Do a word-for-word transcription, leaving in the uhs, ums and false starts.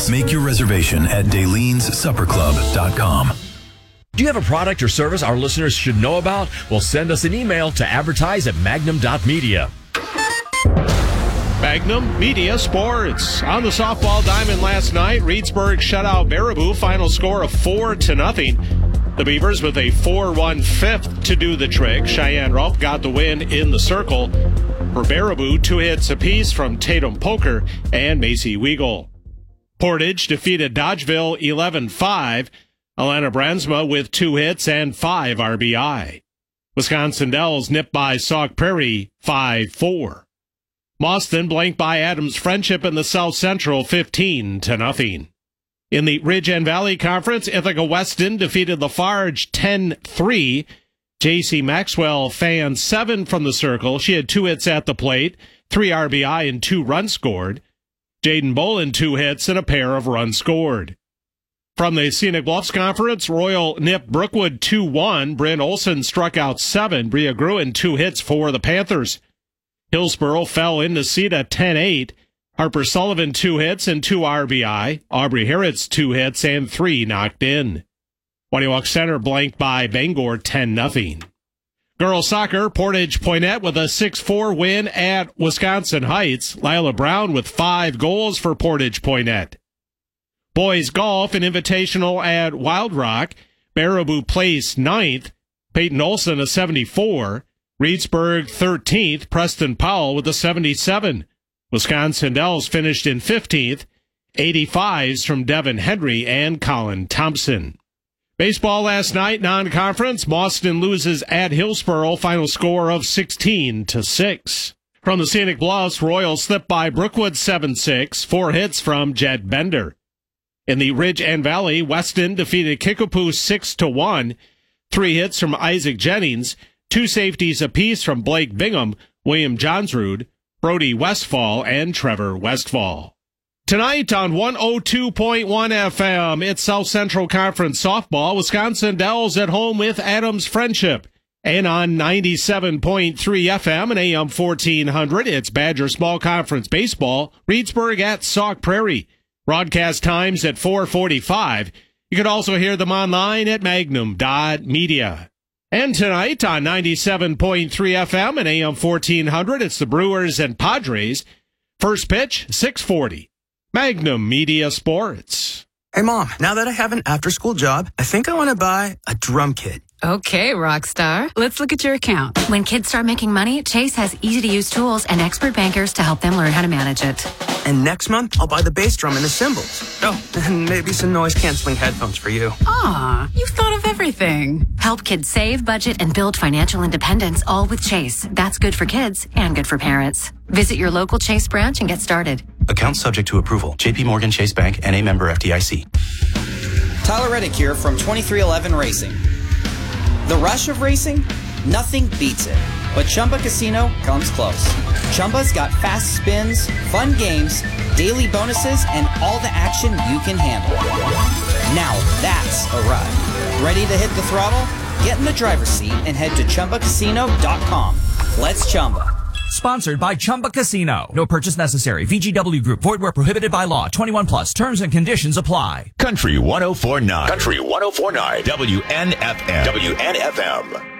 Daleens. Make your reservation at Daleens Supper Club dot com. Do you have a product or service our listeners should know about? Well, send us an email to advertise at magnum dot media. Magnum Media Sports. On the softball diamond last night, Reedsburg shut out Baraboo. Final score of four to nothing. The Beavers with a four one fifth to do the trick. Cheyenne Rupp got the win in the circle. For Baraboo, two hits apiece from Tatum Poker and Macy Weigel. Portage defeated Dodgeville eleven five. Alana Bransma with two hits and five R B I. Wisconsin Dells nipped by Sauk Prairie five four. Mauston blanked by Adams Friendship in the South Central fifteen to nothing. In the Ridge and Valley Conference, Ithaca Weston defeated Lafarge ten three. J C Maxwell fanned seven from the circle. She had two hits at the plate, three R B I and two runs scored. Jaden Bolin two hits and a pair of runs scored. From the Scenic Bluffs Conference, Royal nipped Brookwood two one. Bryn Olson struck out seven. Bria Gruen two hits for the Panthers. Hillsboro fell into Cedar ten eight. Harper Sullivan two hits and two R B I. Aubrey Harrods two hits and three knocked in. Waniwak Center blanked by Bangor ten nothing. Girls soccer, Portage Poinet with a six four win at Wisconsin Heights. Lila Brown with five goals for Portage Poinet. Boys golf, an invitational at Wild Rock. Baraboo placed ninth. Peyton Olson a seventy-four. Reedsburg thirteenth. Preston Powell with a seventy-seven. Wisconsin Dells finished in fifteenth. eighty-fives from Devin Henry and Colin Thompson. Baseball last night, non-conference. Mauston loses at Hillsboro. Final score of sixteen to six. From the Scenic Bluffs, Royal slipped by Brookwood seven six. Four hits from Jed Bender. In the Ridge and Valley, Weston defeated Kickapoo six to one. Three hits from Isaac Jennings. Two safeties apiece from Blake Bingham, William Johnsrud, Brody Westfall, and Trevor Westfall. Tonight on one oh two point one F M, it's South Central Conference softball. Wisconsin Dells at home with Adams Friendship. And on ninety-seven point three F M and A M fourteen hundred, it's Badger Small Conference baseball. Reedsburg at Sauk Prairie. Broadcast times at four forty-five. You can also hear them online at magnum dot media. And tonight on ninety-seven point three F M and A M fourteen hundred, it's the Brewers and Padres. First pitch, six forty. Magnum Media Sports. Hey, Mom, now that I have an after-school job, I think I want to buy a drum kit. Okay, Rockstar. Let's look at your account. When kids start making money, Chase has easy-to-use tools and expert bankers to help them learn how to manage it. And next month, I'll buy the bass drum and the cymbals. Oh, and maybe some noise-canceling headphones for you. Aw, you've thought of everything. Help kids save, budget, and build financial independence, all with Chase. That's good for kids and good for parents. Visit your local Chase branch and get started. Account subject to approval. J P Morgan Chase Bank and a member F D I C. Tyler Reddick here from twenty-three eleven Racing. The rush of racing? Nothing beats it. But Chumba Casino comes close. Chumba's got fast spins, fun games, daily bonuses, and all the action you can handle. Now that's a ride. Ready to hit the throttle? Get in the driver's seat and head to Chumba Casino dot com. Let's Chumba. Sponsored by Chumba Casino. No purchase necessary. V G W Group. Void where prohibited by law. twenty-one plus. Terms and conditions apply. Country one oh four point nine. Country one oh four point nine. W N F M. W N F M.